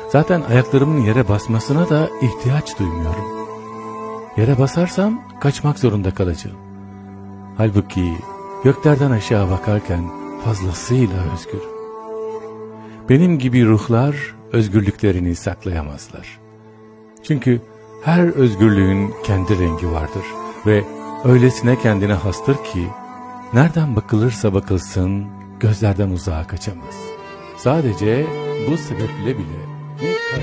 Zaten ayaklarımın yere basmasına da ihtiyaç duymuyorum. Yere basarsam kaçmak zorunda kalacağım. Halbuki göklerden aşağı bakarken fazlasıyla özgür. Benim gibi ruhlar özgürlüklerini saklayamazlar. Çünkü her özgürlüğün kendi rengi vardır ve öylesine kendine hastır ki nereden bakılırsa bakılsın gözlerden uzağa kaçamaz. Sadece bu sebeple bile